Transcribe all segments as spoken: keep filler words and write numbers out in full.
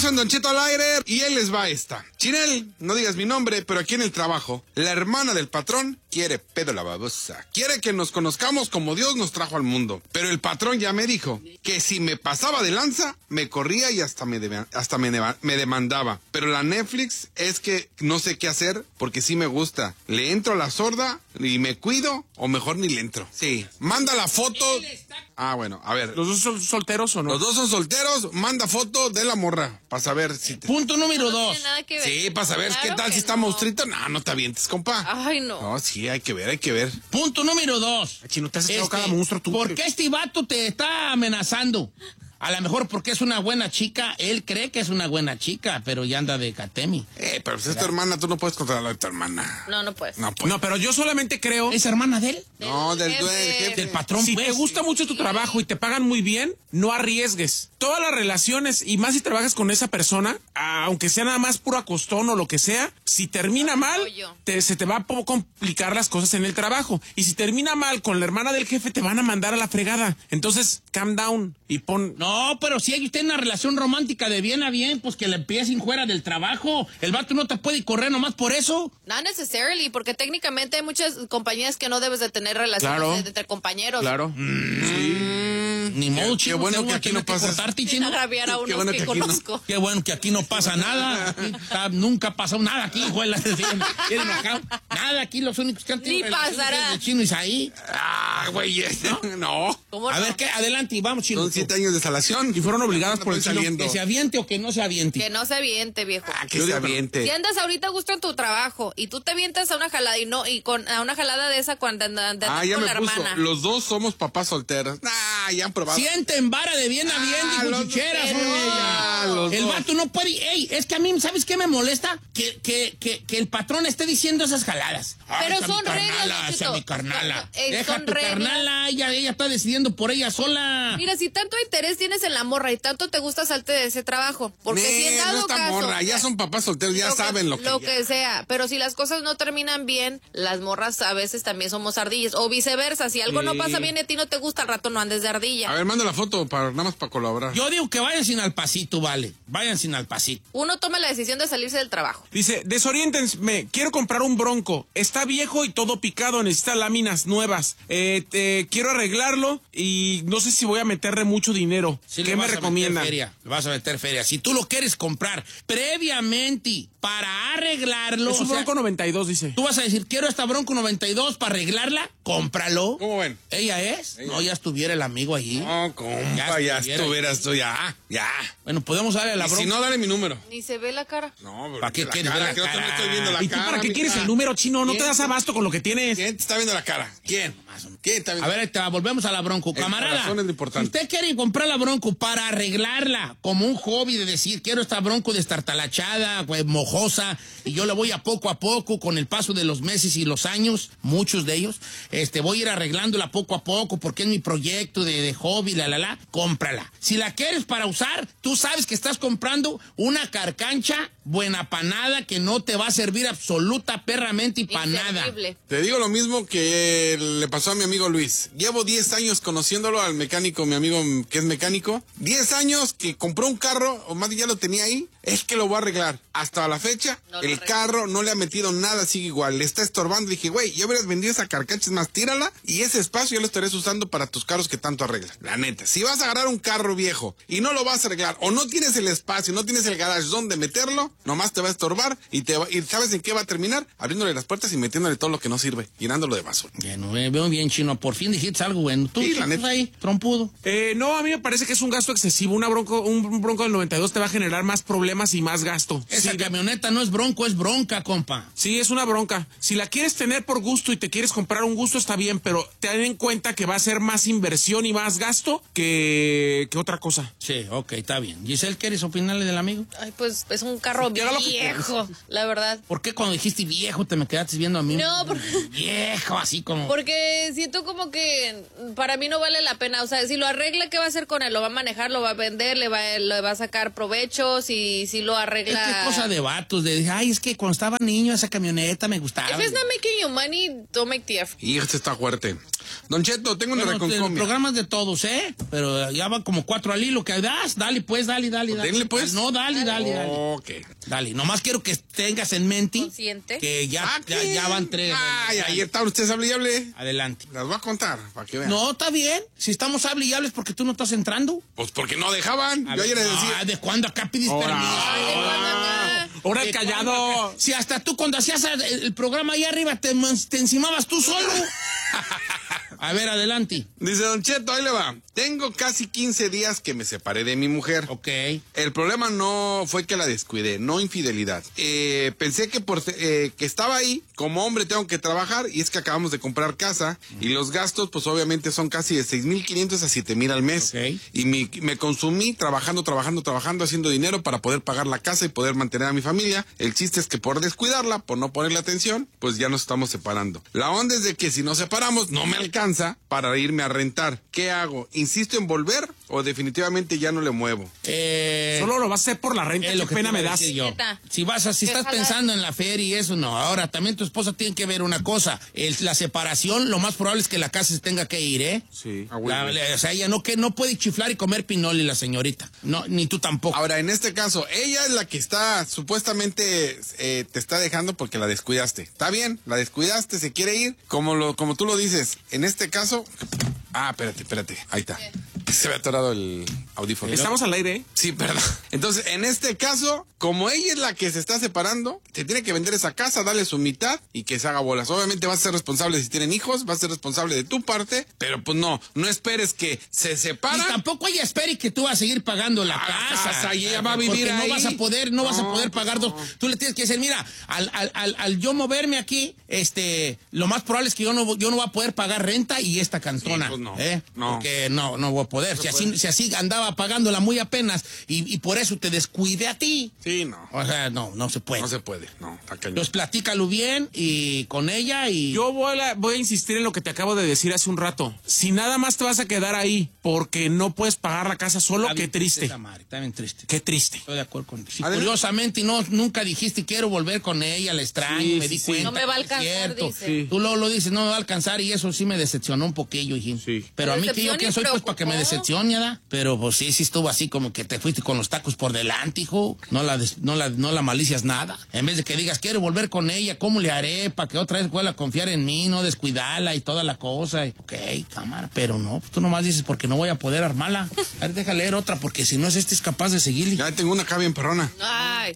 soy Don Cheto al aire y él les va esta. Chinel, no digas mi nombre, pero aquí en el trabajo, la hermana del patrón quiere pedo la babosa. Quiere que nos conozcamos como Dios nos trajo al mundo. Pero el patrón ya me dijo que si me pasaba de lanza, me corría y hasta me, de, hasta me, me demandaba. Pero la Netflix es que no sé qué hacer porque sí me gusta. ¿Le entro a la sorda y me cuido o mejor ni le entro? Sí. Manda la foto. Ah, bueno, a ver. ¿Los dos son solteros o no? Los dos son solteros, manda foto de la morra, para saber si te... Punto número No dos. tiene nada que ver. Sí, para saber Claro qué tal que si está no. monstruito. No, no te avientes, compa. Ay, no. No, sí, hay que ver, hay que ver. Punto número dos. Chino, te has echado cada monstruo tú. ¿Por qué este vato te está amenazando? A lo mejor porque es una buena chica, él cree que es una buena chica, pero ya anda de catemi. Eh, pero si es tu hermana, tú no puedes controlar a tu hermana. No, no puedes. No, pues. No, pero yo solamente creo... ¿Es hermana de él? No, del jefe. dueño, jefe. Del patrón, Si pues. te gusta mucho tu trabajo y te pagan muy bien, no arriesgues. Todas las relaciones, y más si trabajas con esa persona, aunque sea nada más puro acostón o lo que sea, si termina mal, te, se te va a po- complicar las cosas en el trabajo. Y si termina mal con la hermana del jefe, te van a mandar a la fregada. Entonces, calm down y pon... No, pero si hay usted una relación romántica de bien a bien, pues que le empiecen fuera del trabajo. El vato no te puede correr nomás por eso. Not necessarily, porque técnicamente hay muchas compañías que no debes de tener relaciones Claro. de- entre compañeros. Claro. Ni modo, qué chino. bueno tengo que aquí tener no pasas. cortarte, Sin chino. agraviar a Qué unos bueno que, que aquí no- conozco. Qué bueno que aquí no pasa nada. Aquí está- nunca ha pasado nada aquí, juela. Bien enojado. Nada, aquí los únicos que han tenido Ni relaciones pasará. es el chino Isaí. Ah, güey, ¿no? no. ¿Cómo A no? ver, ¿qué? Adelante y vamos, chino. Son siete años de salación. Y fueron obligadas por el Estoy chino. saliendo. Que se aviente o que no se aviente. Que no se aviente, viejo. Ah, que Yo se digo, pero- aviente. Si andas ahorita a gusto en tu trabajo y tú te avientas a una jalada y no, y con a una jalada de esa cuando andas andas Ah, ya con me la puso. hermana. Los dos somos papás solteros. Ah, ya han probado. Sienten vara de bien a bien, Ah, dijo los- Chucheras, pero- oye. Ah, los El dos. vato no puede... Ey, es que a mí, ¿sabes qué me molesta? Que, que, que, que el patrón esté diciendo esas jaladas. Pero esa son mi reglas, carnala, Don esa Cheto. mi carnala. No, eh, Deja son tu reglas. carnala, ella, ella está decidiendo por ella sola. Mira, si tanto interés tienes en la morra y tanto te gusta salte de ese trabajo, porque si en Nee, dado no está caso, morra, ya son papás solteros, ya lo que- saben lo que... lo ya. que sea, pero si las cosas no terminan bien, las morras a veces también somos ardillas, o viceversa, si algo no Sí. pasa bien y a ti no te gusta, al rato no andes de ardilla. A ver, manda la foto para nada más para colaborar. Yo digo que vayan sin al pasito, vale. Vayan sin al pasito. Uno toma la decisión de salirse del trabajo. Dice, desoriéntenme, quiero comprar un Bronco. Está viejo y todo picado, necesita láminas nuevas. Eh, te- quiero arreglarlo y no sé si voy a meterle mucho dinero. Sí, ¿Qué le me vas a recomiendan? meter feria, le vas a meter feria. Si tú lo quieres comprar previamente para arreglarlo, Es un o sea, Bronco noventa y dos, dice. tú vas a decir, quiero esta Bronco noventa y dos para arreglarla, cómpralo. ¿Cómo ven? ¿Ella es? No, ya estuviera el amigo allí. No, compa, ya estuviera. estuvieras tú, ya, ya. Bueno, podemos darle a la Y Bronco. si no, dale mi número. Ni se ve la cara. No, pero ¿Para qué la quieres cara, ver la que no te cara? estoy viendo la ¿Y tú cara, para qué mija. quieres el número, chino? No te ¿Quién? das abasto con lo que tienes. ¿Quién te está viendo la cara? ¿Quién? ¿Quién está viendo? A ver, ahí te va, volvemos a la Bronco. El Camarada, corazón es lo si importante. usted quiere comprar la Bronco para arreglarla como un hobby de decir, quiero esta Bronco destartalachada, pues, mojosa, y yo le voy a poco a poco con el paso de los meses y los años, muchos de ellos, este, voy a ir arreglándola poco a poco porque es mi proyecto de, de hobby, la, la, la, cómprala. Si la quieres para usar, tú sabes que estás comprando una carcancha buena panada que no te va a servir absoluta perramente y para nada. Inservible. Te digo lo mismo que le pasó a mi amigo Luis. Llevo diez años conociéndolo al mecánico, mi amigo que es mecánico. diez años que compró un carro, o más bien ya lo tenía ahí, es que lo voy a arreglar. Hasta la fecha, No lo el arregla. carro no le ha metido nada, sigue igual. Le está estorbando. Dije, güey, ya hubieras vendido esa carcacha, es más, tírala y ese espacio ya lo estarías usando para tus carros que tanto arreglas. La neta, si vas a agarrar un carro viejo y no lo vas a arreglar, o no tienes el espacio, no tienes el garage donde meterlo, nomás te va a estorbar y te va, y ¿sabes en qué va a terminar? Abriéndole las puertas y metiéndole todo lo que no sirve, llenándolo de basura. Bueno, eh, veo bien, chino. Por fin dijiste algo bueno. Tú, Sí, la chicos, neta. ahí, trompudo. Eh, no, a mí me parece que es un gasto excesivo. Una bronco, un, un Bronco del noventa y dos te va a generar más problemas y más gasto. Esa Sí, camioneta no es Bronco, es bronca, compa. Sí, es una bronca. Si la quieres tener por gusto y te quieres comprar un gusto, está bien, pero ten en cuenta que va a ser más inversión y más gasto que, que otra cosa. Sí, ok, está bien. Giselle, ¿quieres opinarle del amigo? Ay, pues es un carro haga lo que viejo, la verdad. ¿Por qué cuando dijiste viejo te me quedaste viendo a mí? No, porque... Viejo, así como... Porque siento como que para mí no vale la pena. O sea, si lo arregla, ¿qué va a hacer con él? ¿Lo va a manejar? ¿Lo va a vender? ¿Le va, le va a sacar provecho? Si, si lo arregla... Es que cosa de vatos, de ay, es que cuando estaba niño esa camioneta me gustaba. If it's not making you money, don't make the effort. Y este está fuerte. Don Cheto, tengo una Bueno, reconcomia. programas de todos, ¿eh? Pero ya van como cuatro al hilo que das. Dale, pues, dale, dale, dale. Denle, pues. No, dale, dale, dale. Ok. Dale, nomás quiero que tengas en mente Consciente. que ya, Ah, ya, ¿qué? ya van tres. Ay, ahí está usted hable y hable. Adelante. Las voy a contar, para que vean. No, está bien. Si estamos hable y hables porque tú no estás entrando. Pues porque no dejaban. A Yo ver, ayer les decía. ah, ¿de cuándo acá pides Ahora. permiso? Ay, ¿de cuándo acá? Ahora ¿De el cuándo callado. acá? Si hasta tú cuando hacías el, el programa ahí arriba te, te encimabas tú solo. A ver, adelante. Dice Don Cheto, ahí le va. Tengo casi quince días que me separé de mi mujer. Ok. El problema no fue que la descuidé, no infidelidad. Eh, pensé que por eh, que estaba ahí, como hombre tengo que trabajar, y es que acabamos de comprar casa, y los gastos pues obviamente son casi de seis mil quinientos a siete mil al mes. Ok. Y mi- me consumí trabajando, trabajando, trabajando, haciendo dinero para poder pagar la casa y poder mantener a mi familia. El chiste es que por descuidarla, por no ponerle atención, pues ya nos estamos separando. La onda es de que si nos separamos, no me alcanza para irme a rentar. ¿Qué hago? ¿Insisto en volver o definitivamente ya no le muevo? Eh, Solo lo vas a hacer por la renta. es Qué lo que pena te me iba a das. decir yo. Neta. Si vas a, si estás Déjala. pensando en la feria y eso, no. Ahora, también tu esposa tiene que ver una cosa. El- la separación, lo más probable es que la casa se tenga que ir, ¿eh? Sí. La- la- o sea, ella no, que no puede chiflar y comer pinoli la señorita. No, ni tú tampoco. Ahora, en este caso, ella es la que está, supuestamente, eh, te está dejando porque la descuidaste. Está bien, la descuidaste, se quiere ir, como lo, como tú lo dices. En este caso, ah, espérate, espérate, ahí está. Se me ha atorado el audífono. Estamos al aire, ¿eh? Sí, perdón. Entonces, en este caso, como ella es la que se está separando, te tiene que vender esa casa, darle su mitad y que se haga bolas. Obviamente vas a ser responsable si tienen hijos, vas a ser responsable de tu parte, pero pues no, no esperes que se Y separa. tampoco ella espere que tú vas a seguir pagando la Ah, casa. casa, y ella va a Porque vivir no ahí. vas a poder, no, vas a No, poder pagar dos. Tú le tienes que decir, mira, al, al, al, al yo moverme aquí, este, lo más probable es que yo no, yo no voy a poder pagar renta y esta cantona. Sí, pues no, ¿eh? no. Porque no, no voy a poder. Si así, si así andaba pagándola muy apenas y, y por eso te descuide a ti. Sí, no. O sea, no, no se puede. No se puede, no, está cañón. Entonces platícalo bien y con ella y... Yo voy a, voy a insistir en lo que te acabo de decir hace un rato. Si nada más te vas a quedar ahí porque no puedes pagar la casa solo, Está qué bien triste. esa madre, está bien triste. Qué triste. Estoy de acuerdo con si Adelante. curiosamente no, nunca dijiste quiero volver con ella, la extraño, Sí, me sí, di sí. cuenta. No me va a que es alcanzar, cierto. dice. Sí. Tú luego lo dices, no me va a alcanzar y eso sí me decepcionó un poquillo, hijín. Sí. Pero a mí que yo Decepción y quién soy pues para que me preocupó. decepcione, ¿verdad? Pero pues sí, sí estuvo así como que te fuiste con los tacos por delante, hijo. No la, des- no la, no la malicias nada. En vez de que digas quiero volver con ella, ¿cómo le haré para que otra vez vuelva a confiar en mí, no descuidarla y toda la cosa? Y, ok, cámara, pero no, pues tú nomás dices porque no voy a poder armarla. A ver, deja leer otra porque si no es este es capaz de seguirle. Ya tengo una acá bien perrona. Ay,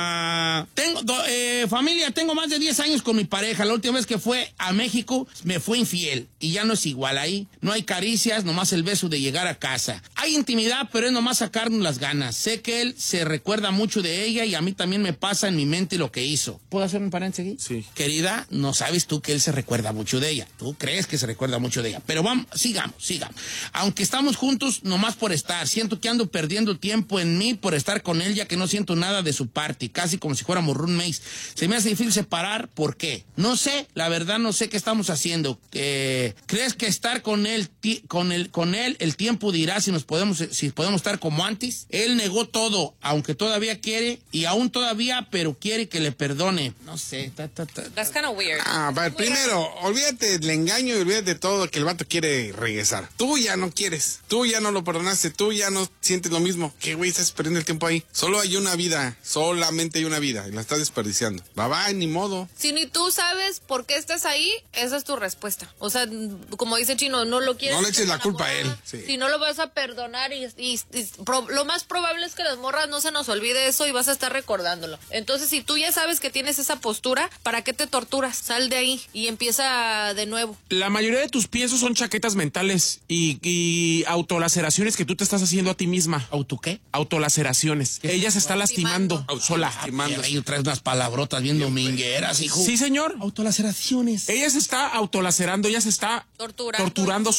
Ah, tengo, do- eh, familia, tengo más de diez años con mi pareja. La última vez que fue a México me fue infiel y ya no es igual ahí. No hay caricias, nomás el beso de llegar a casa. Hay intimidad, pero es nomás sacarnos las ganas. Sé que él se recuerda mucho de ella y a mí también me pasa en mi mente lo que hizo. ¿Puedo hacer un paréntesis aquí? Sí. Querida, no sabes tú que él se recuerda mucho de ella. Tú crees que se recuerda mucho de ella. Pero vamos, sigamos, sigamos. Aunque estamos juntos, nomás por estar. Siento que ando perdiendo tiempo en mí por estar con él, ya que no siento nada de su parte. Casi como si fuéramos roommates. Se me hace difícil separar. ¿Por qué? No sé, la verdad no sé qué estamos haciendo. Eh, ¿Crees que estar con él, ti- con él, con él, el tiempo dirá si nos podemos, si podemos estar como antes? Él negó todo, aunque todavía quiere, y aún todavía, pero quiere que le perdone. No sé, ta, ta, ta. that's kind of weird. Ah, va, primero, olvídate del engaño y olvídate de todo que el vato quiere regresar. Tú ya no quieres, tú ya no lo perdonaste, tú ya no sientes lo mismo. ¿Qué güey estás perdiendo el tiempo ahí? Solo hay una vida, solamente hay una vida y la estás desperdiciando. Va, va, ni modo. Si ni tú sabes por qué estás ahí, esa es tu respuesta. O sea, como dice Chino, no lo quieres. No le eches la te culpa a él, enamoras. sí. Si no lo vas a perdonar y, y- y pro- lo más probable es que las morras no se nos olvide eso y vas a estar recordándolo. Entonces, si tú ya sabes que tienes esa postura, ¿para qué te torturas? Sal de ahí y empieza de nuevo. La mayoría de tus piensos son chaquetas mentales y, y autolaceraciones que tú te estás haciendo a ti misma. ¿Auto qué? Autolaceraciones. Ella se está lastimando sola. Lastimando. Y traes unas palabrotas bien domingueras, hijo. Sí, señor. Autolaceraciones. Ella se está autolacerando, ella se está Torturando. torturando sola.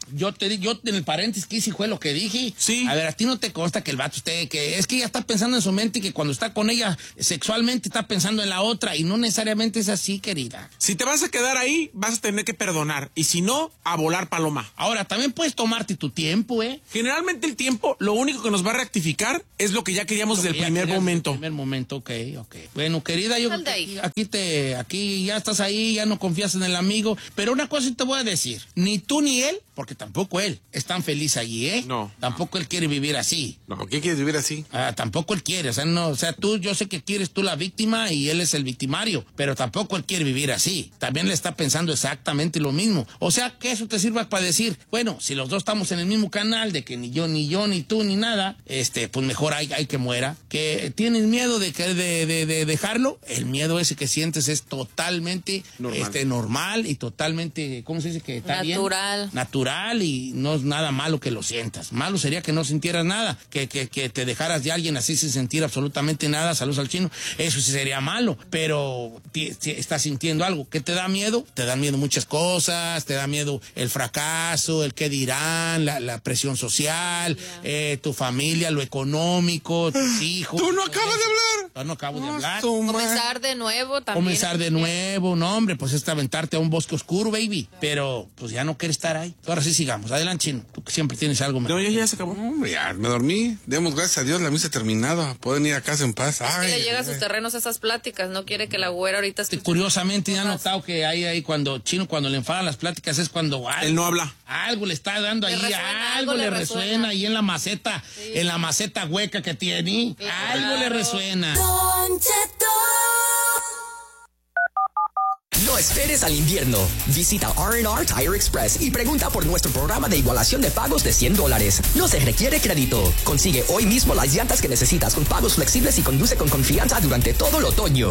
yo te di, yo en el paréntesis que hice fue lo que dije. Sí. A ver, a ti no te consta que el vato usted, que es que ella está pensando en su mente y que cuando está con ella sexualmente está pensando en la otra y no necesariamente es así, querida. Si te vas a quedar ahí, vas a tener que perdonar. Y si no, a volar paloma. Ahora, también puedes tomarte tu tiempo, ¿eh? Generalmente el tiempo, lo único que nos va a rectificar es lo que ya queríamos desde el primer momento. Desde el primer momento, ok, ok. Bueno, querida, yo creo que aquí, aquí te, aquí ya estás ahí, ya no confías en el amigo. Pero una cosa te voy a decir, ni tú ni él, porque tampoco él es tan feliz allí, ¿eh? No. Tampoco él quiere vivir así. No, ¿qué quieres vivir así? Ah, tampoco él quiere, o sea, no, o sea, tú, yo sé que quieres tú la víctima y él es el victimario, pero tampoco él quiere vivir así. También le está pensando exactamente lo mismo. O sea, que eso te sirva para decir, bueno, si los dos estamos en el mismo canal, de que ni yo, ni yo, ni tú, ni nada, este, pues mejor hay, hay que muera. Que tienes miedo de, que, de, de, de dejarlo, el miedo ese que sientes es totalmente normal, este, normal y totalmente, ¿cómo se dice? Que está natural. Bien, natural y no es nada malo que lo sientas. Malo sería que no sintieras nada, que, que, que te dejaras de alguien así sin sentir absolutamente nada, saludos al chino, eso sí sería malo, pero t- t- estás sintiendo algo. ¿Qué te da miedo? Te dan miedo muchas cosas, te da miedo el fracaso, el qué dirán, la, la presión social, yeah. eh, tu familia, lo económico, tus hijos. ¡Tú no acabas de hablar! Yo no acabo de hablar. Comenzar de nuevo también. Comenzar de nuevo, no hombre, pues es aventarte a un bosque oscuro, baby, pero pues ya no quieres estar ahí. Ahora sí sigamos, adelante, chino, tú que siempre tienes algo mejor. No, ya, ya se acabó. Hombre, ya me dormí, demos gracias a Dios, la misa terminada, pueden ir a casa en paz. Ay, es que le llega a sus terrenos esas pláticas, no quiere que la güera ahorita esté. Curiosamente ya he notado que hay ahí cuando Chino, cuando le enfadan las pláticas es cuando algo, él no habla. Algo le está dando le ahí, resuena, algo, algo le resuena. resuena ahí en la maceta, sí. En la maceta hueca que tiene, sí, algo claro. Le resuena. No esperes al invierno. Visita R and R Tire Express y pregunta por nuestro programa de igualación de pagos de cien dólares. No se requiere crédito. Consigue hoy mismo las llantas que necesitas con pagos flexibles y conduce con confianza durante todo el otoño.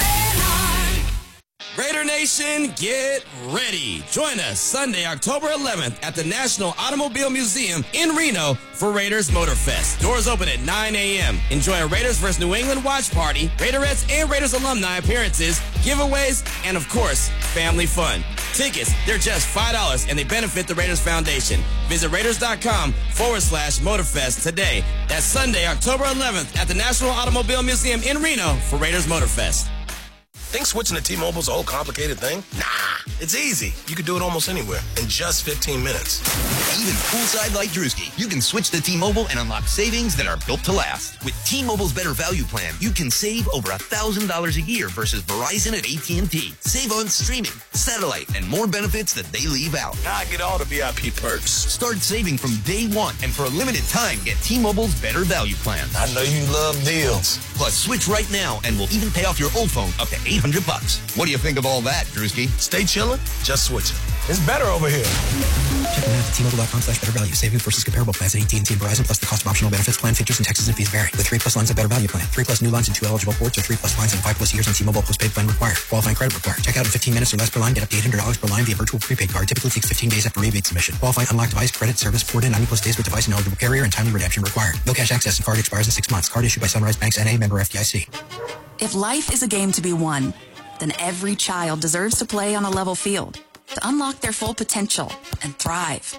Raider Nation, get ready. Join us Sunday, October eleventh at the National Automobile Museum in Reno for Raiders Motor Fest. Doors open at nine a.m. Enjoy a Raiders versus New England watch party, Raiderettes and Raiders alumni appearances, giveaways, and of course, family fun. Tickets, they're just five dollars and they benefit the Raiders Foundation. Visit Raiders.com forward slash Motorfest today. That's Sunday, October eleventh at the National Automobile Museum in Reno for Raiders Motor Fest. Think switching to T-Mobile's a whole complicated thing? Nah, it's easy. You can do it almost anywhere in just fifteen minutes. Even poolside like Drewski, you can switch to T-Mobile and unlock savings that are built to last. With T-Mobile's Better Value Plan, you can save over one thousand dollars a year versus Verizon and A T and T. Save on streaming, satellite, and more benefits that they leave out. Now I get all the V I P perks. Start saving from day one, and for a limited time, get T-Mobile's Better Value Plan. I know you love deals. Plus, switch right now, and we'll even pay off your old phone up to eight hundred bucks. What do you think of all that, Drewski? Stay chillin', just switch it. It's better over here. Check them out at T-Mobile.com slash better value. Savings versus comparable plans at A T and T and Verizon, plus the cost of optional benefits. Plan features and taxes and fees vary. With three plus lines of Better Value Plan. Three plus new lines and two eligible ports, or three plus lines and five plus years on T-Mobile postpaid plan required. Qualifying credit required. Check out in fifteen minutes or less per line. Get up to eight hundred dollars per line via virtual prepaid card. Typically takes fifteen days after rebate submission. Qualifying unlocked device credit service ported ninety plus days with device and eligible carrier and timely redemption required. No cash access and card expires in six months. Card issued by Sunrise Banks N A, member F D I C. If life is a game to be won, then every child deserves to play on a level field to unlock their full potential and thrive.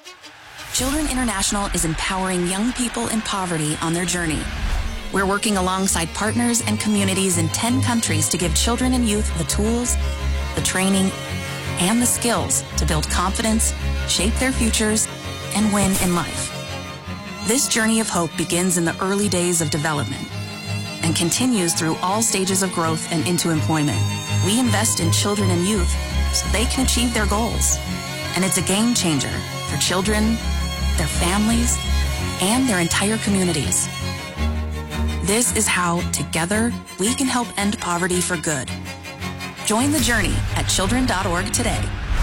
Children International is empowering young people in poverty on their journey. We're working alongside partners and communities in ten countries to give children and youth the tools, the training, and the skills to build confidence, shape their futures, and win in life. This journey of hope begins in the early days of development and continues through all stages of growth and into employment. We invest in children and youth so they can achieve their goals. And it's a game changer for children, their families, and their entire communities. This is how, together, we can help end poverty for good. Join the journey at children dot org today.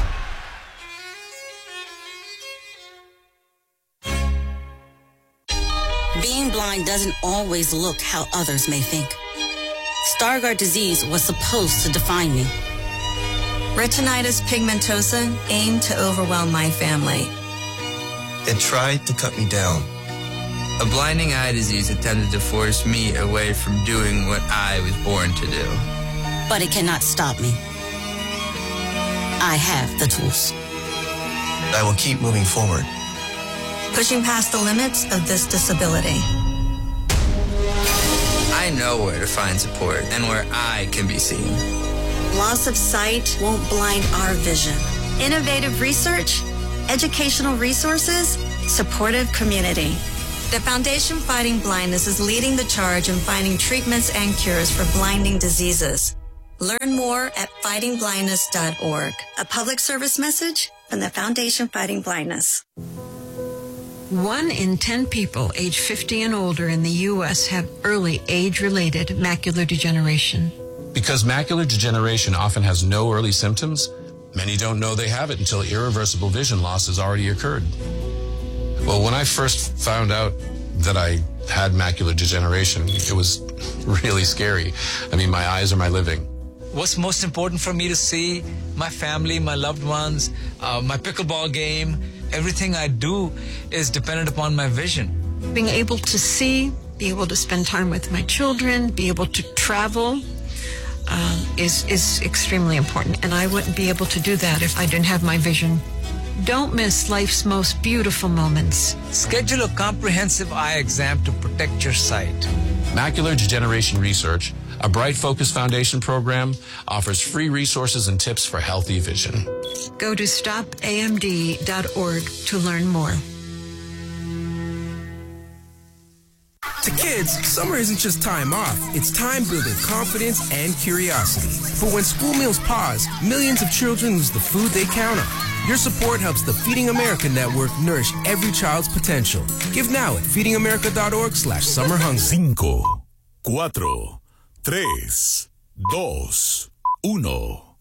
Being blind doesn't always look how others may think. Stargardt disease was supposed to define me. Retinitis pigmentosa aimed to overwhelm my family. It tried to cut me down. A blinding eye disease attempted to force me away from doing what I was born to do. But it cannot stop me. I have the tools. I will keep moving forward. Pushing past the limits of this disability. I know where to find support and where I can be seen. Loss of sight won't blind our vision. Innovative research, educational resources, supportive community. The Foundation Fighting Blindness is leading the charge in finding treatments and cures for blinding diseases. Learn more at fighting blindness dot org. A public service message from the Foundation Fighting Blindness. One in ten people age fifty and older in the U S have early age-related macular degeneration. Because macular degeneration often has no early symptoms, many don't know they have it until irreversible vision loss has already occurred. Well, when I first found out that I had macular degeneration, it was really scary. I mean, my eyes are my living. What's most important for me to see? My family, my loved ones, uh, my pickleball game. Everything I do is dependent upon my vision. Being able to see, be able to spend time with my children, be able to travel uh, is, is extremely important. And I wouldn't be able to do that if I didn't have my vision. Don't miss life's most beautiful moments. Schedule a comprehensive eye exam to protect your sight. Macular Degeneration Research, a Bright Focus Foundation program, offers free resources and tips for healthy vision. Go to stop A M D dot org to learn more. To kids, summer isn't just time off. It's time building confidence and curiosity. But when school meals pause, millions of children lose the food they count on. Your support helps the Feeding America Network nourish every child's potential. Give now at feeding america dot org slash summer hunger. Cinco, cuatro, tres, dos, uno.